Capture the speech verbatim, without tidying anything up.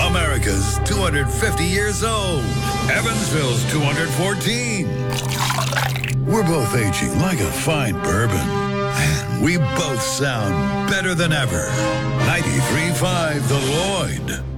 America's two hundred fifty years old. Evansville's two hundred fourteen. We're both aging like a fine bourbon. And we both sound better than ever. ninety-three point five The Lloyd.